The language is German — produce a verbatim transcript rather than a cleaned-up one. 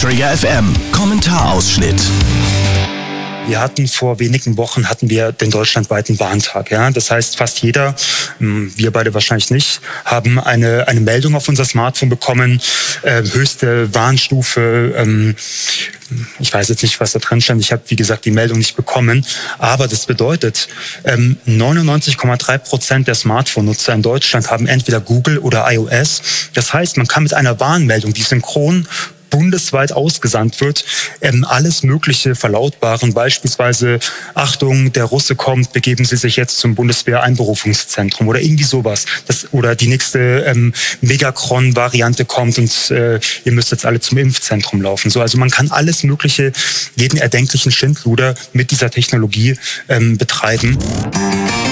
Trigger F M Kommentarausschnitt. Wir hatten vor wenigen Wochen hatten wir den deutschlandweiten Warntag. Ja? Das heißt, fast jeder, wir beide wahrscheinlich nicht, haben eine, eine Meldung auf unser Smartphone bekommen, äh, höchste Warnstufe. Ähm, ich weiß jetzt nicht, was da drin stand. Ich habe, wie gesagt, die Meldung nicht bekommen. Aber das bedeutet, ähm, neunundneunzig Komma drei Prozent der Smartphone-Nutzer in Deutschland haben entweder Google oder iOS. Das heißt, man kann mit einer Warnmeldung, die synchron bundesweit ausgesandt wird, ähm, alles Mögliche verlautbaren. Beispielsweise, Achtung, der Russe kommt, begeben Sie sich jetzt zum Bundeswehr-Einberufungszentrum oder irgendwie sowas. Das, oder die nächste ähm, Megacron-Variante kommt und äh, ihr müsst jetzt alle zum Impfzentrum laufen. So, also man kann alles Mögliche, jeden erdenklichen Schindluder mit dieser Technologie ähm, betreiben.